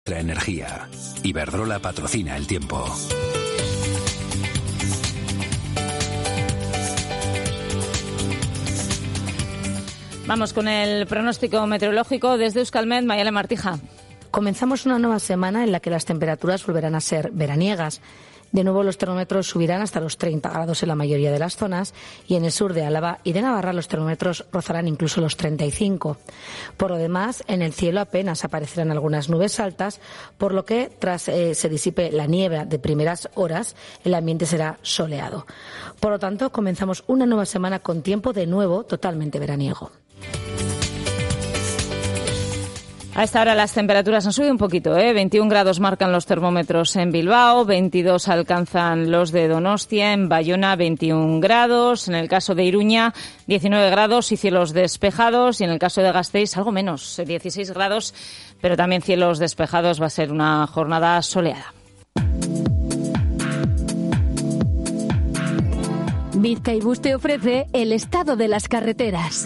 nuestra energía. Iberdrola patrocina el tiempo. Vamos con el pronóstico meteorológico desde Euskalmet, Mayalen Martija. Comenzamos una nueva semana en la que las temperaturas volverán a ser veraniegas. De nuevo los termómetros subirán hasta los 30 grados en la mayoría de las zonas y en el sur de Álava y de Navarra los termómetros rozarán incluso los 35. Por lo demás, en el cielo apenas aparecerán algunas nubes altas, por lo que tras se disipe la niebla de primeras horas, el ambiente será soleado. Por lo tanto, comenzamos una nueva semana con tiempo de nuevo totalmente veraniego. A esta hora las temperaturas han subido un poquito, 21 grados marcan los termómetros en Bilbao, 22 alcanzan los de Donostia, en Bayona 21 grados, en el caso de Iruña 19 grados y cielos despejados, y en el caso de Gasteiz algo menos, 16 grados, pero también cielos despejados. Va a ser una jornada soleada. Bizkaibus te ofrece el estado de las carreteras.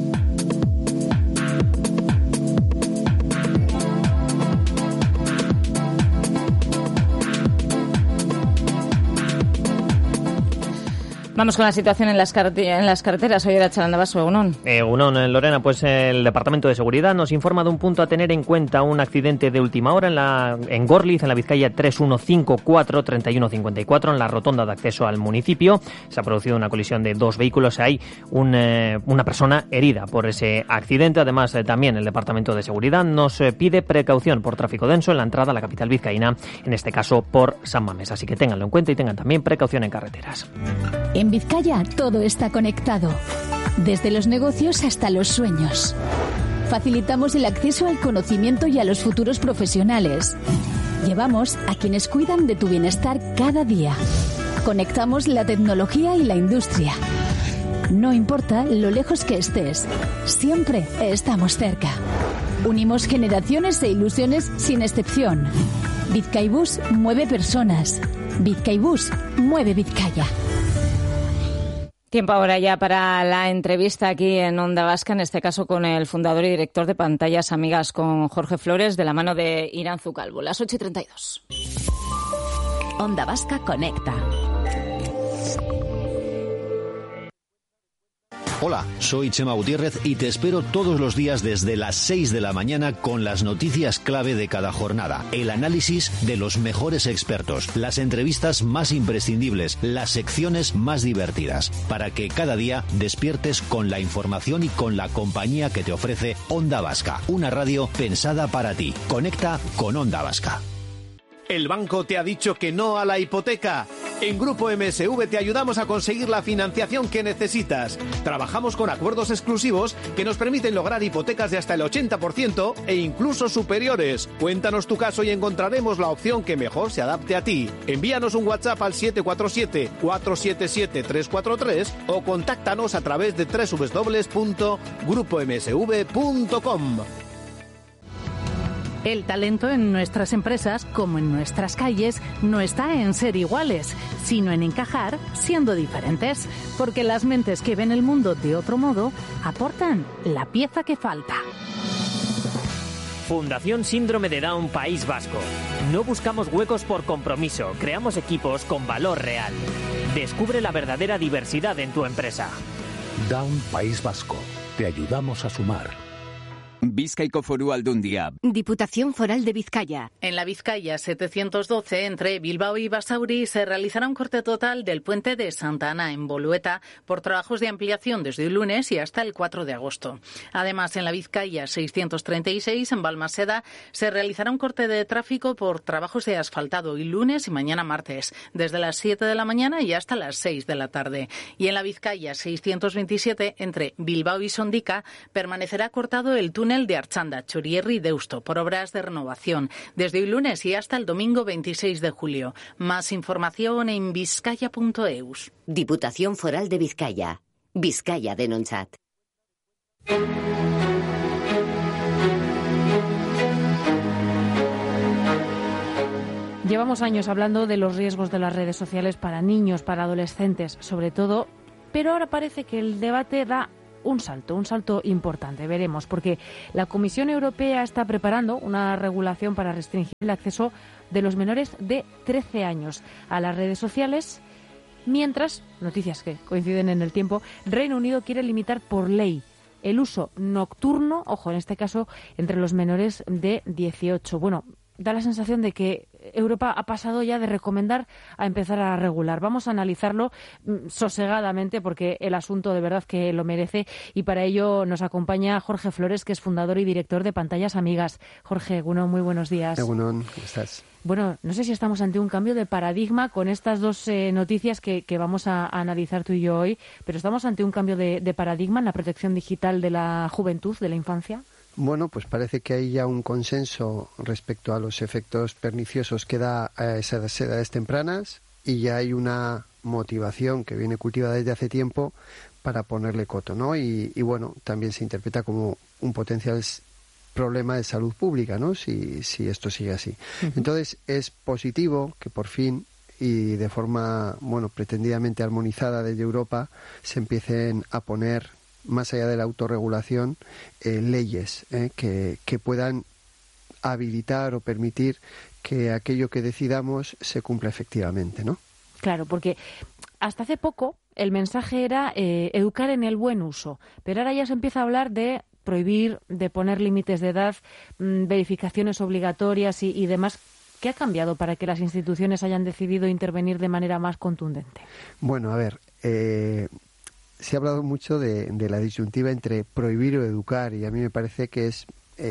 Vamos con la situación en las carreteras. Hoy era Charandabaso, Egunon. Egunon, Lorena, pues el Departamento de Seguridad nos informa de un punto a tener en cuenta, un accidente de última hora en Gorliz, en la Vizcaya 3154-3154, en la rotonda de acceso al municipio. Se ha producido una colisión de dos vehículos. Hay una persona herida por ese accidente. Además, también el Departamento de Seguridad nos pide precaución por tráfico denso en la entrada a la capital vizcaína, en este caso por San Mamés. Así que ténganlo en cuenta y tengan también precaución en carreteras. En Vizcaya todo está conectado, desde los negocios hasta los sueños. Facilitamos el acceso al conocimiento y a los futuros profesionales. Llevamos a quienes cuidan de tu bienestar cada día. Conectamos la tecnología y la industria. No importa lo lejos que estés, siempre estamos cerca. Unimos generaciones e ilusiones sin excepción. Bizkaibus mueve personas. Bizkaibus mueve Vizcaya. Tiempo ahora ya para la entrevista aquí en Onda Vasca, en este caso con el fundador y director de Pantallas Amigas, con Jorge Flores, de la mano de Iranzu Calvo. Las 8:32. Onda Vasca conecta. Hola, soy Chema Gutiérrez y te espero todos los días desde las 6 de la mañana con las noticias clave de cada jornada, el análisis de los mejores expertos, las entrevistas más imprescindibles, las secciones más divertidas, para que cada día despiertes con la información y con la compañía que te ofrece Onda Vasca, una radio pensada para ti. Conecta con Onda Vasca. ¿El banco te ha dicho que no a la hipoteca? En Grupo MSV te ayudamos a conseguir la financiación que necesitas. Trabajamos con acuerdos exclusivos que nos permiten lograr hipotecas de hasta el 80% e incluso superiores. Cuéntanos tu caso y encontraremos la opción que mejor se adapte a ti. Envíanos un WhatsApp al 747-477-343 o contáctanos a través de www.grupomsv.com. El talento en nuestras empresas, como en nuestras calles, no está en ser iguales, sino en encajar siendo diferentes, porque las mentes que ven el mundo de otro modo aportan la pieza que falta. Fundación Síndrome de Down País Vasco. No buscamos huecos por compromiso, creamos equipos con valor real. Descubre la verdadera diversidad en tu empresa. Down País Vasco. Te ayudamos a sumar. Bizkaiko Foru Aldundia. Diputación Foral de Vizcaya. En la Vizcaya 712, entre Bilbao y Basauri, se realizará un corte total del puente de Santa Ana en Bolueta por trabajos de ampliación desde el lunes y hasta el 4 de agosto. Además, en la Vizcaya 636, en Balmaseda, se realizará un corte de tráfico por trabajos de asfaltado el lunes y mañana martes, desde las 7 de la mañana y hasta las 6 de la tarde. Y en la Vizcaya 627, entre Bilbao y Sondica, permanecerá cortado el túnel de Archanda, Chorierri y Deusto por obras de renovación desde el lunes y hasta el domingo 26 de julio. Más información en vizcaya.eus. Diputación Foral de Vizcaya. Vizcaya Denontzat. Llevamos años hablando de los riesgos de las redes sociales para niños, para adolescentes, sobre todo, pero ahora parece que el debate da un salto importante, veremos, porque la Comisión Europea está preparando una regulación para restringir el acceso de los menores de 13 años a las redes sociales, mientras, noticias que coinciden en el tiempo, Reino Unido quiere limitar por ley el uso nocturno, ojo, en este caso, entre los menores de 18. Bueno, da la sensación de que Europa ha pasado ya de recomendar a empezar a regular. Vamos a analizarlo sosegadamente porque el asunto de verdad que lo merece, y para ello nos acompaña Jorge Flores, que es fundador y director de Pantallas Amigas. Jorge, bueno, muy buenos días. Bueno, ¿cómo estás? Bueno, no sé si estamos ante un cambio de paradigma con estas dos noticias que vamos a analizar tú y yo hoy, pero ¿estamos ante un cambio de paradigma en la protección digital de la juventud, de la infancia? Bueno, pues parece que hay ya un consenso respecto a los efectos perniciosos que da a esas edades tempranas, y ya hay una motivación que viene cultivada desde hace tiempo para ponerle coto, ¿no? Y bueno, también se interpreta como un potencial problema de salud pública, ¿no? Si esto sigue así. Uh-huh. Entonces es positivo que por fin, y de forma, bueno, pretendidamente armonizada desde Europa, se empiecen a poner, más allá de la autorregulación, leyes que puedan habilitar o permitir que aquello que decidamos se cumpla efectivamente, ¿no? Claro, porque hasta hace poco el mensaje era educar en el buen uso, pero ahora ya se empieza a hablar de prohibir, de poner límites de edad, verificaciones obligatorias y demás. ¿Qué ha cambiado para que las instituciones hayan decidido intervenir de manera más contundente? Bueno, a ver, se ha hablado mucho de la disyuntiva entre prohibir o educar, y a mí me parece que es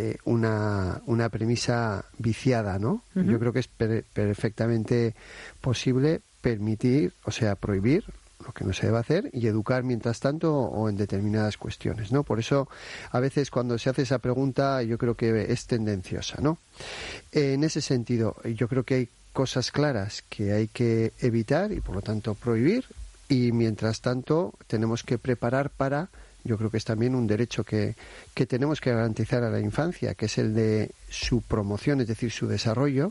una premisa viciada, ¿no? Uh-huh. Yo creo que es perfectamente posible permitir, o sea, prohibir lo que no se debe hacer y educar mientras tanto o en determinadas cuestiones, ¿no? Por eso, a veces cuando se hace esa pregunta, yo creo que es tendenciosa, ¿no? En ese sentido, yo creo que hay cosas claras que hay que evitar y, por lo tanto, prohibir, y mientras tanto tenemos que preparar para, yo creo que es también un derecho que tenemos que garantizar a la infancia, que es el de su promoción, es decir, su desarrollo,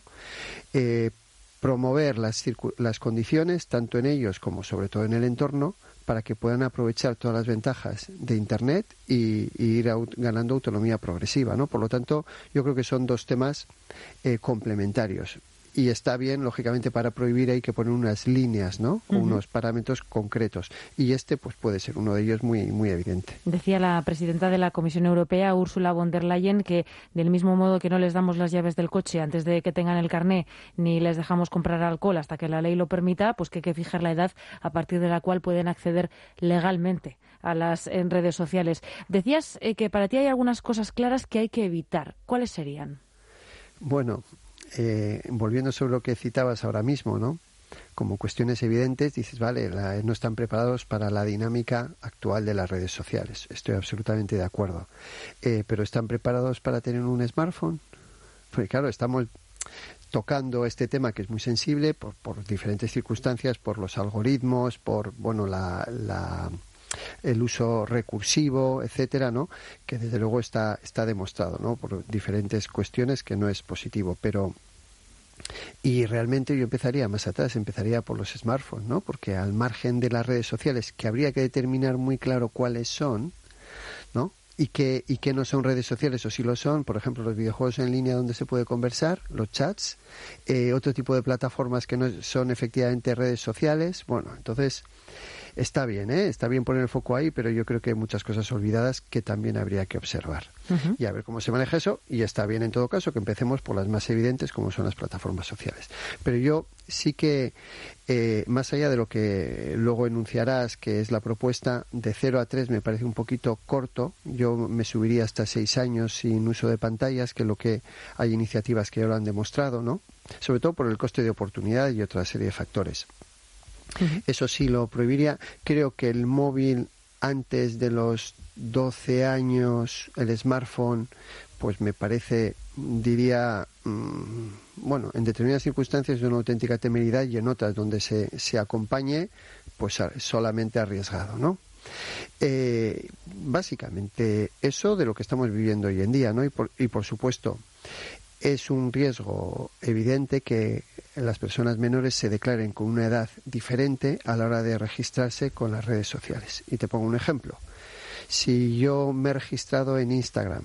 promover las condiciones, tanto en ellos como sobre todo en el entorno, para que puedan aprovechar todas las ventajas de Internet y ir ganando autonomía progresiva, ¿no? Por lo tanto, yo creo que son dos temas complementarios. Y está bien, lógicamente, para prohibir hay que poner unas líneas, ¿no? Uh-huh. Unos parámetros concretos. Y pues puede ser uno de ellos muy, muy evidente. Decía la presidenta de la Comisión Europea, Ursula von der Leyen, que del mismo modo que no les damos las llaves del coche antes de que tengan el carné, ni les dejamos comprar alcohol hasta que la ley lo permita, pues que hay que fijar la edad a partir de la cual pueden acceder legalmente a las redes sociales. Decías que para ti hay algunas cosas claras que hay que evitar. ¿Cuáles serían? Bueno, volviendo sobre lo que citabas ahora mismo, ¿no? Como cuestiones evidentes, dices, vale, no están preparados para la dinámica actual de las redes sociales. Estoy absolutamente de acuerdo. Pero ¿están preparados para tener un smartphone? Porque claro, estamos tocando este tema que es muy sensible por diferentes circunstancias, por los algoritmos, por, bueno, el uso recursivo, etcétera, ¿no? Que desde luego está demostrado, ¿no? Por diferentes cuestiones que no es positivo, y realmente yo empezaría más atrás, empezaría por los smartphones, ¿no? Porque al margen de las redes sociales, que habría que determinar muy claro cuáles son, ¿no? Y que no son redes sociales, o si lo son, por ejemplo, los videojuegos en línea donde se puede conversar, los chats, otro tipo de plataformas que no son efectivamente redes sociales. Bueno, entonces está bien, está bien poner el foco ahí, pero yo creo que hay muchas cosas olvidadas que también habría que observar. Uh-huh. Y a ver cómo se maneja eso, y está bien en todo caso que empecemos por las más evidentes, como son las plataformas sociales. Pero yo sí que, más allá de lo que luego enunciarás, que es la propuesta de 0 a 3, me parece un poquito corto. Yo me subiría hasta 6 años sin uso de pantallas, que lo que hay iniciativas que ya lo han demostrado, ¿no? Sobre todo por el coste de oportunidad y otra serie de factores. Uh-huh. Eso sí lo prohibiría. Creo que el móvil antes de los 12 años, el smartphone, pues me parece, diría, bueno, en determinadas circunstancias es una auténtica temeridad, y en otras donde se acompañe, pues solamente arriesgado, ¿no? Básicamente eso de lo que estamos viviendo hoy en día, ¿no? Y por supuesto, es un riesgo evidente que las personas menores se declaren con una edad diferente a la hora de registrarse con las redes sociales. Y te pongo un ejemplo. Si yo me he registrado en Instagram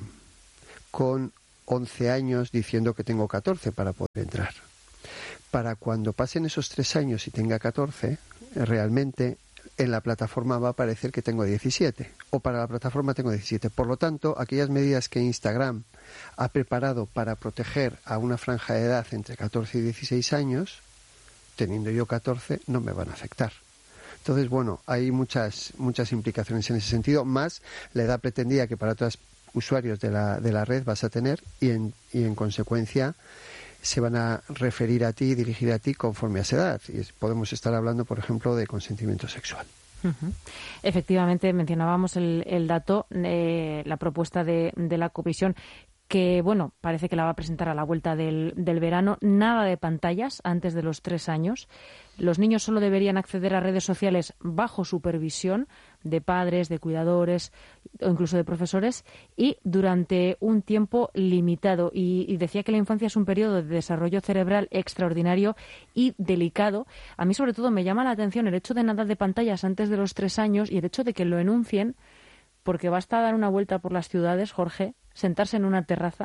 con 11 años diciendo que tengo 14 para poder entrar, para cuando pasen esos 3 años y tenga 14, realmente en la plataforma va a aparecer que tengo 17, o para la plataforma tengo 17. Por lo tanto, aquellas medidas que Instagram ha preparado para proteger a una franja de edad entre 14 y 16 años, teniendo yo 14, no me van a afectar. Entonces, bueno, hay muchas implicaciones en ese sentido, más la edad pretendida que para otros usuarios de la red vas a tener y en consecuencia se van a referir a ti, dirigir a ti conforme a esa edad. Y podemos estar hablando, por ejemplo, de consentimiento sexual. Uh-huh. Efectivamente, mencionábamos el dato, la propuesta de la Comisión, que, bueno, parece que la va a presentar a la vuelta del verano. Nada de pantallas antes de los 3 años. Los niños solo deberían acceder a redes sociales bajo supervisión de padres, de cuidadores o incluso de profesores y durante un tiempo limitado. Y decía que la infancia es un periodo de desarrollo cerebral extraordinario y delicado. A mí, sobre todo, me llama la atención el hecho de nada de pantallas antes de los 3 años y el hecho de que lo enuncien, porque basta dar una vuelta por las ciudades, Jorge, sentarse en una terraza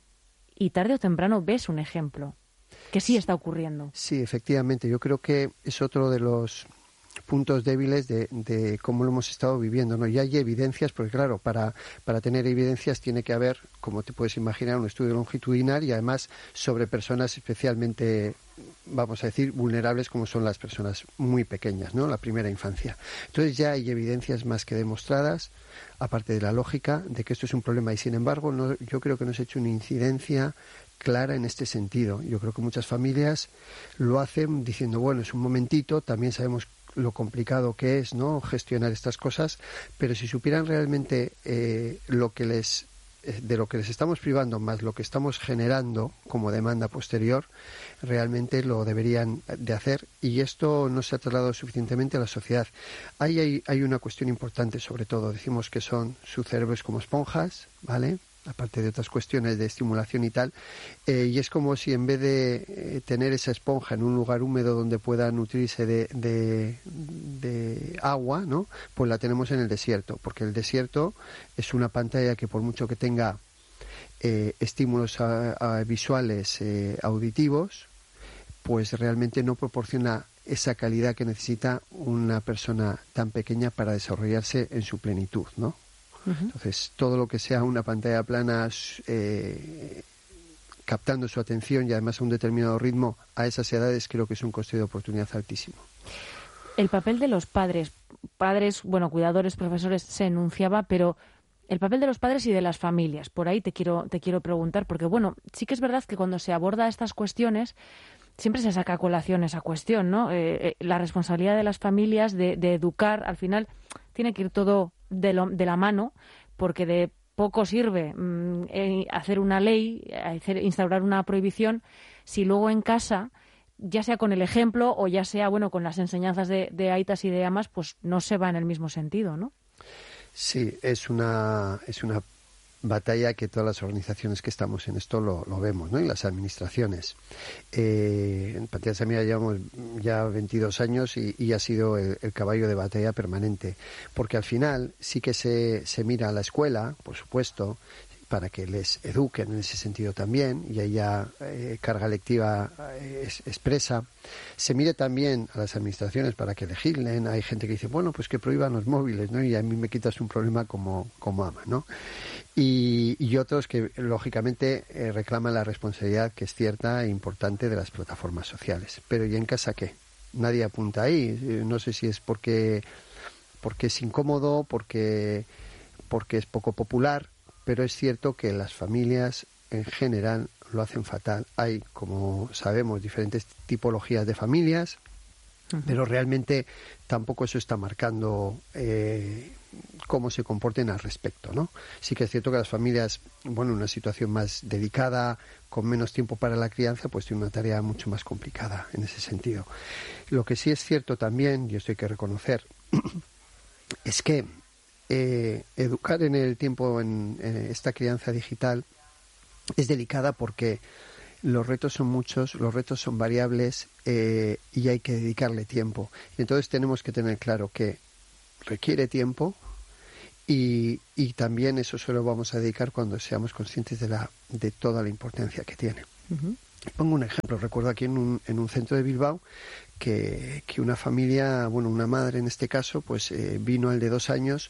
y tarde o temprano ves un ejemplo que sí está ocurriendo. Sí, efectivamente. Yo creo que es otro de los puntos débiles de cómo lo hemos estado viviendo, ¿no? Ya hay evidencias, porque claro, para tener evidencias tiene que haber, como te puedes imaginar, un estudio longitudinal y además sobre personas especialmente, vamos a decir, vulnerables, como son las personas muy pequeñas, ¿no? La primera infancia. Entonces ya hay evidencias más que demostradas, aparte de la lógica, de que esto es un problema y sin embargo yo creo que no se ha hecho una incidencia clara en este sentido. Yo creo que muchas familias lo hacen diciendo, bueno, es un momentito, también sabemos lo complicado que es, ¿no?, gestionar estas cosas, pero si supieran realmente de lo que les estamos privando más lo que estamos generando como demanda posterior, realmente lo deberían de hacer, y esto no se ha trasladado suficientemente a la sociedad. Hay una cuestión importante, sobre todo, decimos que su cerebro es como esponjas, ¿vale?, aparte de otras cuestiones de estimulación y tal, y es como si en vez de tener esa esponja en un lugar húmedo donde pueda nutrirse de agua, ¿no?, pues la tenemos en el desierto, porque el desierto es una pantalla que por mucho que tenga estímulos visuales, auditivos, pues realmente no proporciona esa calidad que necesita una persona tan pequeña para desarrollarse en su plenitud, ¿no? Entonces, todo lo que sea una pantalla plana captando su atención y además a un determinado ritmo a esas edades, creo que es un coste de oportunidad altísimo. El papel de los padres, bueno, cuidadores, profesores, se enunciaba, pero el papel de los padres y de las familias, por ahí te quiero preguntar, porque, bueno, sí que es verdad que cuando se aborda estas cuestiones siempre se saca a colación esa cuestión, ¿no? La responsabilidad de las familias de educar, al final tiene que ir todo de la mano, porque de poco sirve hacer una ley, instaurar una prohibición, si luego en casa, ya sea con el ejemplo o ya sea, bueno, con las enseñanzas de aitas y de amas, pues no se va en el mismo sentido, ¿no? Sí, es una batalla que todas las organizaciones que estamos en esto lo vemos, ¿no? Y las administraciones. En Pantallas Amigas llevamos ya 22 años y ha sido el caballo de batalla permanente, porque al final sí que se mira a la escuela, por supuesto, para que les eduquen en ese sentido también, y haya carga lectiva expresa. Se mire también a las administraciones para que legislen. Hay gente que dice, bueno, pues que prohíban los móviles, ¿no? Y a mí me quitas un problema como ama, ¿no? Y otros que, lógicamente, reclaman la responsabilidad, que es cierta e importante, de las plataformas sociales. Pero ¿y en casa qué? Nadie apunta ahí. No sé si es porque es incómodo, porque es poco popular, pero es cierto que las familias en general lo hacen fatal. Hay, como sabemos, diferentes tipologías de familias, pero realmente tampoco eso está marcando cómo se comporten al respecto, ¿no? Sí que es cierto que las familias, bueno, en una situación más delicada, con menos tiempo para la crianza, pues tienen una tarea mucho más complicada en ese sentido. Lo que sí es cierto también, y esto hay que reconocer, es que educar en el tiempo en esta crianza digital es delicada, porque los retos son muchos, los retos son variables, y hay que dedicarle tiempo. Entonces tenemos que tener claro que requiere tiempo Y también eso se lo vamos a dedicar cuando seamos conscientes de toda la importancia que tiene. Uh-huh. Pongo un ejemplo. Recuerdo aquí en un centro de Bilbao que una familia, bueno, una madre en este caso, pues vino al de 2 años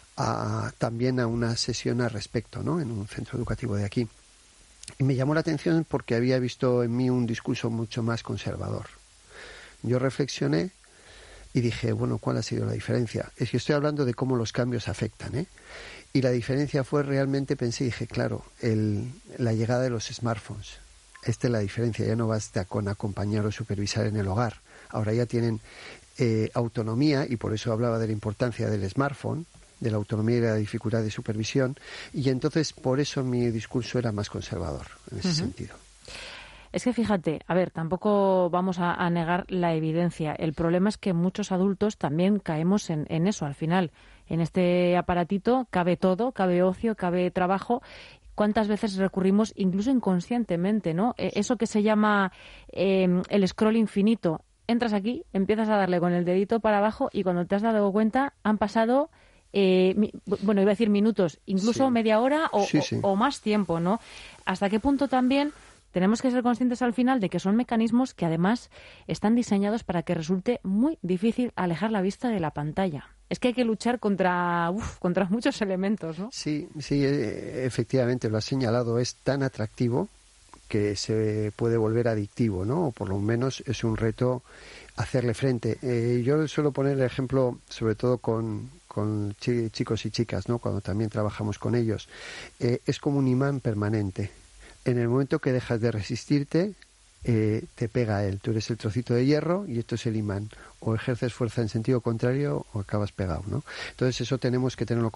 también a una sesión al respecto, ¿no? En un centro educativo de aquí. Y me llamó la atención porque había visto en mí un discurso mucho más conservador. Yo reflexioné y dije, bueno, ¿cuál ha sido la diferencia? Es que estoy hablando de cómo los cambios afectan, ¿eh? Y la diferencia fue realmente, pensé y dije, claro, la llegada de los smartphones. Esta es la diferencia, ya no basta con acompañar o supervisar en el hogar. Ahora ya tienen autonomía, y por eso hablaba de la importancia del smartphone, de la autonomía y la dificultad de supervisión, y entonces por eso mi discurso era más conservador en ese sentido. Es que fíjate, a ver, tampoco vamos a negar la evidencia. El problema es que muchos adultos también caemos en eso al final. En este aparatito cabe todo, cabe ocio, cabe trabajo. ¿Cuántas veces recurrimos, incluso inconscientemente, ¿no? Eso que se llama el scroll infinito. Entras aquí, empiezas a darle con el dedito para abajo y cuando te has dado cuenta han pasado, iba a decir minutos, incluso media hora o más tiempo, ¿no? ¿Hasta qué punto también tenemos que ser conscientes al final de que son mecanismos que además están diseñados para que resulte muy difícil alejar la vista de la pantalla? Es que hay que luchar contra muchos elementos, ¿no? Sí, efectivamente, lo has señalado. Es tan atractivo que se puede volver adictivo, ¿no? O por lo menos es un reto hacerle frente. Yo suelo poner el ejemplo, sobre todo con chicos y chicas, ¿no? Cuando también trabajamos con ellos. Es como un imán permanente. En el momento que dejas de resistirte, te pega a él. Tú eres el trocito de hierro y esto es el imán. O ejerces fuerza en sentido contrario o acabas pegado, ¿no? Entonces eso tenemos que tenerlo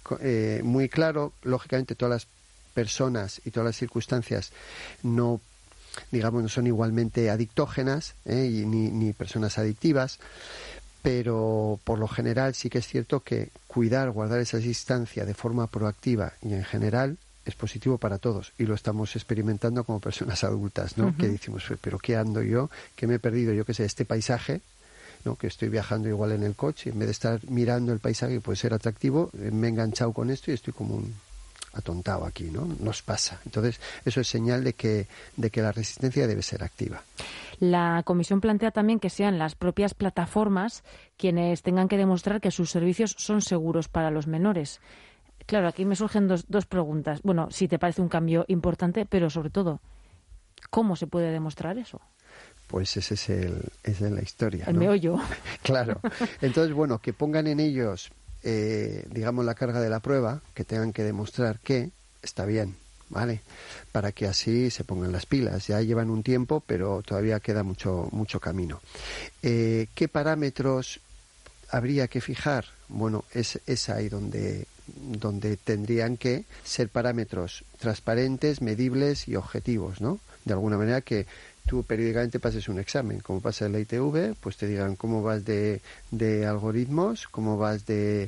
muy claro. Lógicamente todas las personas y todas las circunstancias no son igualmente adictógenas, y ni personas adictivas, pero por lo general sí que es cierto que guardar esa distancia de forma proactiva y en general es positivo para todos, y lo estamos experimentando como personas adultas, ¿no? Uh-huh. Que decimos, pero ¿qué ando yo? ¿Qué me he perdido? Yo qué sé, este paisaje, ¿no? Que estoy viajando igual en el coche, en vez de estar mirando el paisaje que puede ser atractivo, me he enganchado con esto y estoy como un atontado aquí, ¿no? Nos pasa. Entonces, eso es señal de que la resistencia debe ser activa. La Comisión plantea también que sean las propias plataformas quienes tengan que demostrar que sus servicios son seguros para los menores. Claro, aquí me surgen dos preguntas. Bueno, si te parece un cambio importante, pero sobre todo, ¿cómo se puede demostrar eso? Pues esa es la historia, el ¿no? meollo. Claro. Entonces, bueno, que pongan en ellos, la carga de la prueba, que tengan que demostrar que está bien, ¿vale? Para que así se pongan las pilas. Ya llevan un tiempo, pero todavía queda mucho camino. ¿Qué parámetros habría que fijar? Bueno, es ahí donde tendrían que ser parámetros transparentes, medibles y objetivos, ¿no? De alguna manera que tú periódicamente pases un examen, como pasa en la ITV, pues te digan cómo vas de algoritmos, cómo vas de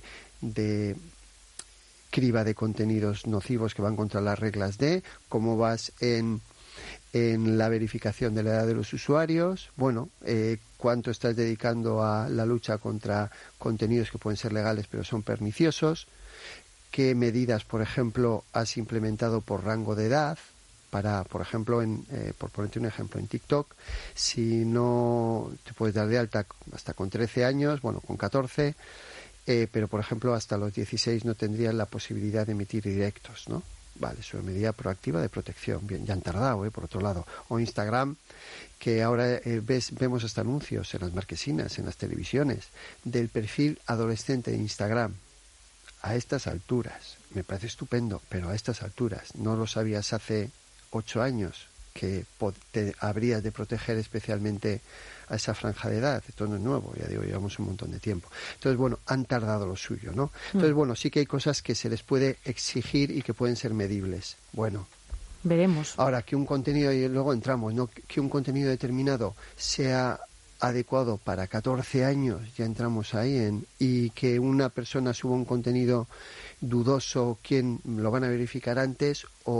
criba de contenidos nocivos que van contra las reglas cómo vas en la verificación de la edad de los usuarios, cuánto estás dedicando a la lucha contra contenidos que pueden ser legales pero son perniciosos, qué medidas, por ejemplo, has implementado por rango de edad, para, por ejemplo, por ponerte un ejemplo, en TikTok, si no te puedes dar de alta hasta con 13 años, con 14, pero, por ejemplo, hasta los 16 no tendrías la posibilidad de emitir directos, ¿no? Vale, eso es medida proactiva de protección. Bien, ya han tardado, por otro lado. O Instagram, que ahora vemos hasta anuncios en las marquesinas, en las televisiones, del perfil adolescente de Instagram. A estas alturas, me parece estupendo, pero a estas alturas, ¿no lo sabías hace 8 años que te habrías de proteger especialmente a esa franja de edad? Esto no es nuevo, ya digo, llevamos un montón de tiempo. Entonces, han tardado lo suyo, ¿no? Entonces, sí que hay cosas que se les puede exigir y que pueden ser medibles. Veremos. Ahora, que un contenido, y luego entramos, ¿no? Que un contenido determinado sea adecuado para 14 años, ya entramos ahí y que una persona suba un contenido dudoso, ¿quién lo van a verificar antes? O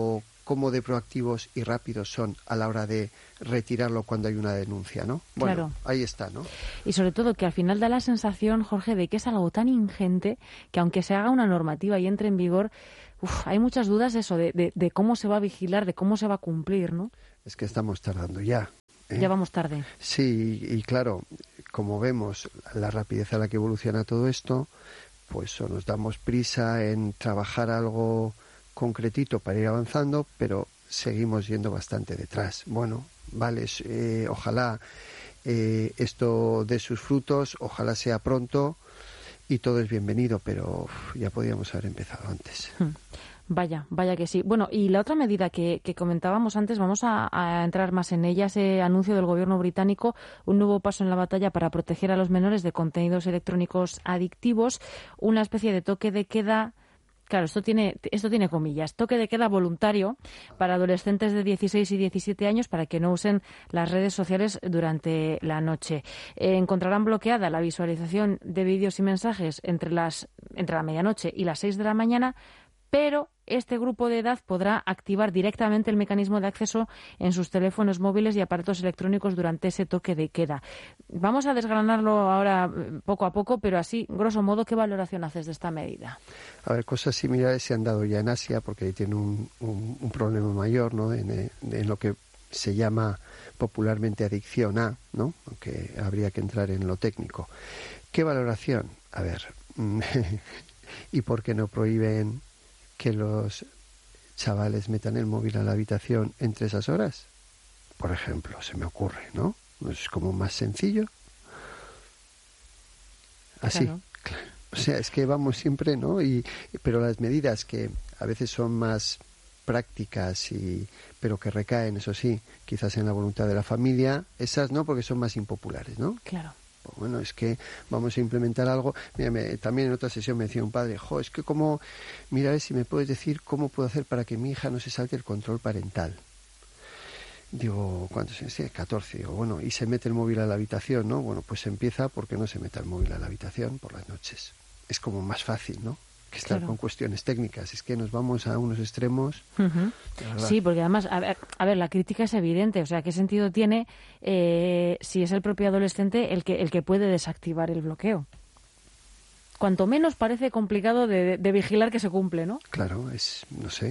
cómo de proactivos y rápidos son a la hora de retirarlo cuando hay una denuncia, ¿no? Bueno, claro. Ahí está, ¿no? Y sobre todo que al final da la sensación, Jorge, de que es algo tan ingente que aunque se haga una normativa y entre en vigor, hay muchas dudas de cómo se va a vigilar, de cómo se va a cumplir, ¿no? Es que estamos tardando ya. Ya vamos tarde. Sí, y claro, como vemos la rapidez a la que evoluciona todo esto, pues o nos damos prisa en trabajar algo concretito para ir avanzando, pero seguimos yendo bastante detrás. Bueno, vale, ojalá esto dé sus frutos, ojalá sea pronto y todo es bienvenido, pero ya podíamos haber empezado antes. Vaya que sí. Bueno, y la otra medida que comentábamos antes, vamos a entrar más en ella, ese anuncio del gobierno británico, un nuevo paso en la batalla para proteger a los menores de contenidos electrónicos adictivos, una especie de toque de queda. Claro, esto tiene comillas. Toque de queda voluntario para adolescentes de 16 y 17 años para que no usen las redes sociales durante la noche. Encontrarán bloqueada la visualización de vídeos y mensajes entre la medianoche y las 6 de la mañana, pero este grupo de edad podrá activar directamente el mecanismo de acceso en sus teléfonos móviles y aparatos electrónicos durante ese toque de queda. Vamos a desgranarlo ahora poco a poco, pero así, grosso modo, ¿qué valoración haces de esta medida? A ver, cosas similares se han dado ya en Asia, porque ahí tiene un problema mayor, ¿no? En lo que se llama popularmente adicción a, ¿no? Aunque habría que entrar en lo técnico. ¿Qué valoración? A ver, ¿y por qué no prohíben que los chavales metan el móvil a la habitación entre esas horas? Por ejemplo, se me ocurre, ¿no? Es como más sencillo. Así. Claro. O sea, es que vamos siempre, ¿no? Pero las medidas que a veces son más prácticas pero que recaen, eso sí, quizás en la voluntad de la familia, esas no, porque son más impopulares, ¿no? Claro. Bueno, es que vamos a implementar algo. Mira, también en otra sesión me decía un padre, es que mira, a ver si me puedes decir cómo puedo hacer para que mi hija no se salte el control parental. Digo, ¿cuántos años tiene? 14. Digo, bueno, y se mete el móvil a la habitación, ¿no? Bueno, pues empieza porque no se meta el móvil a la habitación por las noches. Es como más fácil, ¿no? Que estar con cuestiones técnicas. Es que nos vamos a unos extremos. Uh-huh. Sí, porque además, a ver, la crítica es evidente. O sea, ¿qué sentido tiene si es el propio adolescente el que puede desactivar el bloqueo? Cuanto menos parece complicado de vigilar que se cumple, ¿no? Claro, no sé,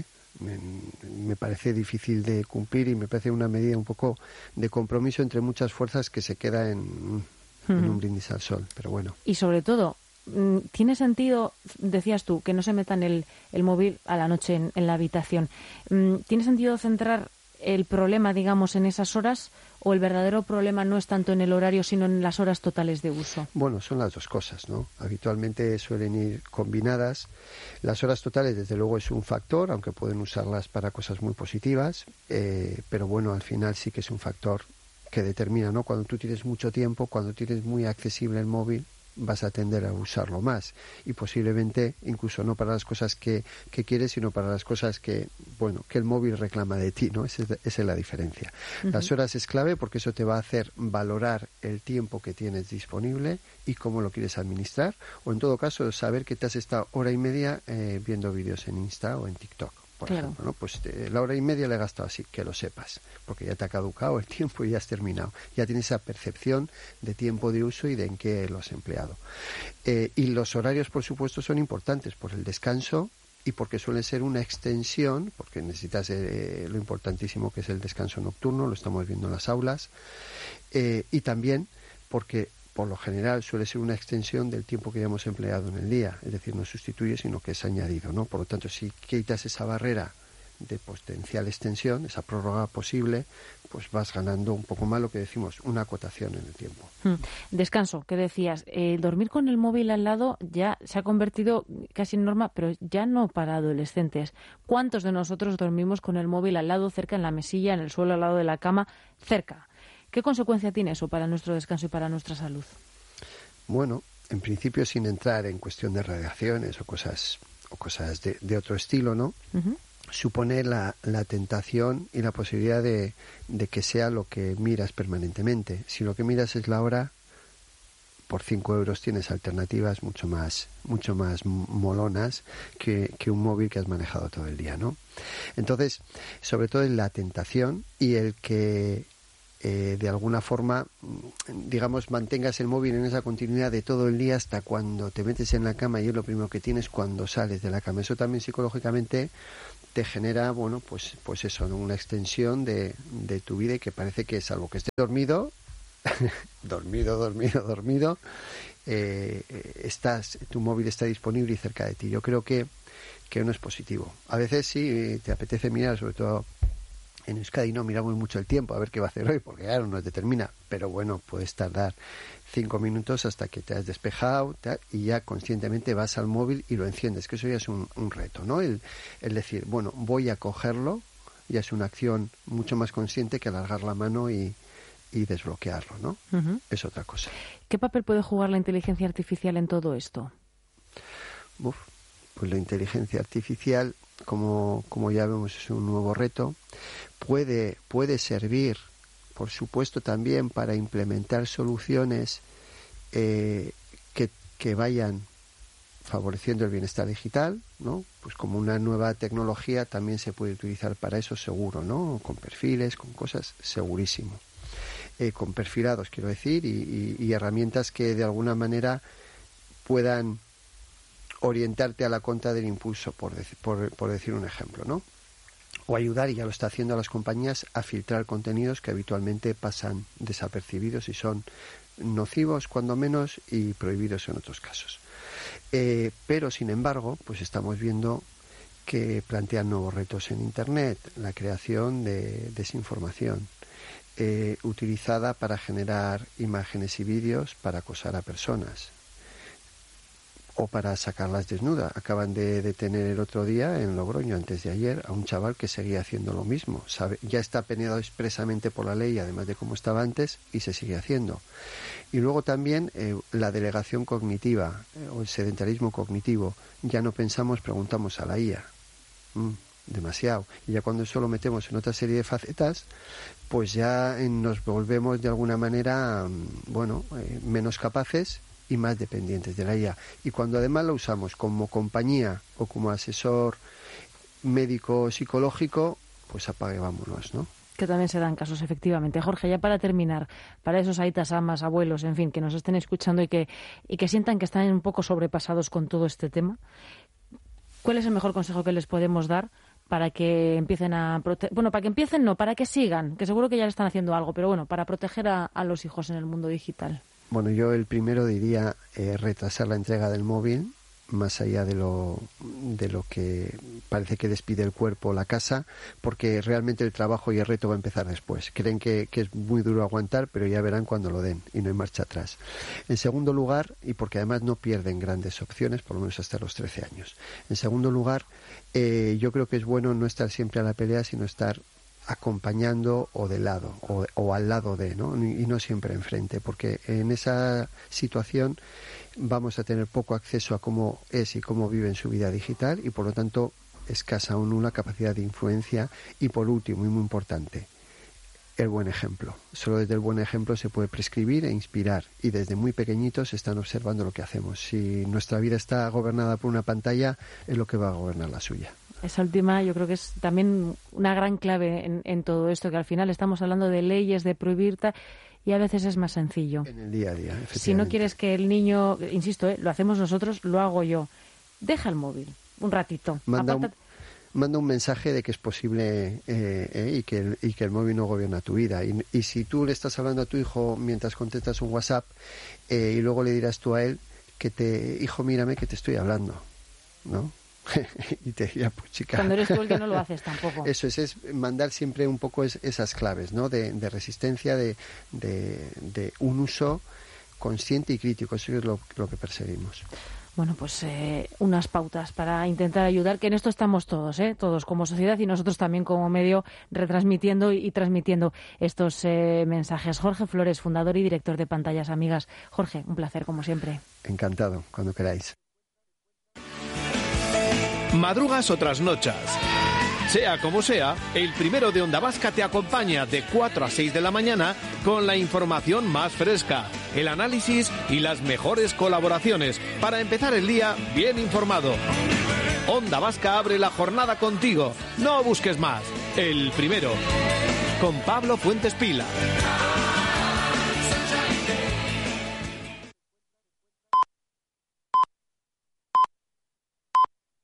me parece difícil de cumplir y me parece una medida un poco de compromiso entre muchas fuerzas que se queda en un brindis al sol, pero bueno. Y sobre todo, ¿tiene sentido, decías tú, que no se metan el móvil a la noche en la habitación? ¿Tiene sentido centrar el problema, digamos, en esas horas, o el verdadero problema no es tanto en el horario, sino en las horas totales de uso? Bueno, son las dos cosas, ¿no? Habitualmente suelen ir combinadas. Las horas totales, desde luego, es un factor, aunque pueden usarlas para cosas muy positivas, pero bueno, al final sí que es un factor que determina, ¿no? Cuando tú tienes mucho tiempo, cuando tienes muy accesible el móvil, vas a tender a usarlo más y posiblemente incluso no para las cosas que quieres, sino para las cosas que el móvil reclama de ti, ¿no? Esa es la diferencia. Uh-huh. Las horas es clave porque eso te va a hacer valorar el tiempo que tienes disponible y cómo lo quieres administrar, o en todo caso saber que te has estado hora y media viendo vídeos en Insta o en TikTok. Por ejemplo, ¿no? Pues la hora y media la he gastado así, que lo sepas, porque ya te ha caducado el tiempo y ya has terminado. Ya tienes esa percepción de tiempo de uso y de en qué lo has empleado. Y los horarios, por supuesto, son importantes por el descanso y porque suele ser una extensión, porque necesitas lo importantísimo que es el descanso nocturno, lo estamos viendo en las aulas, y también porque por lo general suele ser una extensión del tiempo que ya hemos empleado en el día, es decir, no sustituye, sino que es añadido, ¿no? Por lo tanto, si quitas esa barrera de potencial extensión, esa prórroga posible, pues vas ganando un poco más lo que decimos, una acotación en el tiempo. Descanso, ¿qué decías? Dormir con el móvil al lado ya se ha convertido casi en norma, pero ya no para adolescentes. ¿Cuántos de nosotros dormimos con el móvil al lado, cerca en la mesilla, en el suelo, al lado de la cama, cerca? ¿Qué consecuencia tiene eso para nuestro descanso y para nuestra salud? Bueno, en principio sin entrar en cuestión de radiaciones o cosas de otro estilo, ¿no? Uh-huh. Supone la tentación y la posibilidad de que sea lo que miras permanentemente. Si lo que miras es la hora, por 5 euros tienes alternativas mucho más molonas que un móvil que has manejado todo el día, ¿no? Entonces, sobre todo es la tentación y el que de alguna forma, digamos, mantengas el móvil en esa continuidad de todo el día hasta cuando te metes en la cama, y es lo primero que tienes cuando sales de la cama. Eso también psicológicamente te genera, bueno, pues eso, ¿no? Una extensión de tu vida, y que parece que salvo que estés dormido, dormido, tu móvil está disponible y cerca de ti. Yo creo que no es positivo. A veces sí te apetece mirar, sobre todo en Euskadi no miramos mucho el tiempo a ver qué va a hacer hoy, porque claro, no determina, pero bueno, puedes tardar 5 minutos hasta que te has despejado y ya conscientemente vas al móvil y lo enciendes, que eso ya es un reto, ¿no? El decir, bueno, voy a cogerlo, ya es una acción mucho más consciente que alargar la mano y desbloquearlo, ¿no? Uh-huh. Es otra cosa. ¿Qué papel puede jugar la inteligencia artificial en todo esto? Pues la inteligencia artificial, como ya vemos, es un nuevo reto. Puede servir, por supuesto, también para implementar soluciones que vayan favoreciendo el bienestar digital, ¿no? Pues como una nueva tecnología también se puede utilizar para eso, seguro, ¿no? Con perfiles, con cosas, segurísimo. Con perfilados, quiero decir, y herramientas que de alguna manera puedan orientarte a la contra del impulso, por decir un ejemplo, ¿no? O ayudar, y ya lo está haciendo, a las compañías a filtrar contenidos que habitualmente pasan desapercibidos y son nocivos cuando menos y prohibidos en otros casos. Pero sin embargo, pues estamos viendo que plantean nuevos retos en Internet, la creación de desinformación utilizada para generar imágenes y vídeos para acosar a personas o para sacarlas desnudas. Acaban de detener el otro día en Logroño, antes de ayer, a un chaval que seguía haciendo lo mismo. Ya está penado expresamente por la ley, además de cómo estaba antes, y se sigue haciendo. Y luego también la delegación cognitiva o el sedentarismo cognitivo. Ya no pensamos, preguntamos a la IA. Demasiado. Y ya cuando eso lo metemos en otra serie de facetas, pues ya nos volvemos de alguna manera, menos capaces y más dependientes de la IA. Y cuando además lo usamos como compañía o como asesor médico psicológico, pues apague, vámonos, ¿no? Que también se dan casos, efectivamente. Jorge, ya para terminar, para esos aitas, amas, abuelos, en fin, que nos estén escuchando y que sientan que están un poco sobrepasados con todo este tema, ¿cuál es el mejor consejo que les podemos dar para que empiecen para que sigan, que seguro que ya le están haciendo algo, pero bueno, para proteger a los hijos en el mundo digital? Bueno, yo el primero diría retrasar la entrega del móvil, más allá de lo que parece que despide el cuerpo o la casa, porque realmente el trabajo y el reto va a empezar después. Creen que es muy duro aguantar, pero ya verán cuando lo den y no hay marcha atrás. En segundo lugar, y porque además no pierden grandes opciones, por lo menos hasta los 13 años. En segundo lugar, yo creo que es bueno no estar siempre a la pelea, sino estar acompañando o de lado o al lado de, ¿no? Y no siempre enfrente, porque en esa situación vamos a tener poco acceso a cómo es y cómo vive en su vida digital y por lo tanto escasa o nula capacidad de influencia. Y por último, y muy importante, el buen ejemplo. Solo desde el buen ejemplo se puede prescribir e inspirar, y desde muy pequeñitos están observando lo que hacemos. Si nuestra vida está gobernada por una pantalla, es lo que va a gobernar la suya. Esa última yo creo que es también una gran clave en todo esto, que al final estamos hablando de leyes, de prohibir y a veces es más sencillo. En el día a día, efectivamente. Si no quieres que el niño, insisto, lo hacemos nosotros, lo hago yo. Deja el móvil un ratito. Manda un mensaje de que es posible y que el móvil no gobierna tu vida. Y si tú le estás hablando a tu hijo mientras contestas un WhatsApp y luego le dirás tú a él hijo, mírame que te estoy hablando, ¿no? Y te diría, pues chica. Cuando eres tú el que no lo haces tampoco. Eso es mandar siempre un poco esas claves, ¿no? De resistencia, de un uso consciente y crítico. Eso es lo que perseguimos. Bueno, pues unas pautas para intentar ayudar, que en esto estamos todos, todos como sociedad y nosotros también como medio, retransmitiendo y transmitiendo estos mensajes. Jorge Flores, fundador y director de Pantallas Amigas. Jorge, un placer como siempre. Encantado, cuando queráis. ¿Madrugas o trasnochas? Sea como sea, el primero de Onda Vasca te acompaña de 4 a 6 de la mañana con la información más fresca, el análisis y las mejores colaboraciones para empezar el día bien informado. Onda Vasca abre la jornada contigo. No busques más. El primero. Con Pablo Fuentes Pila.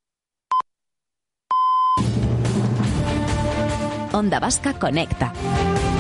Onda Vasca conecta.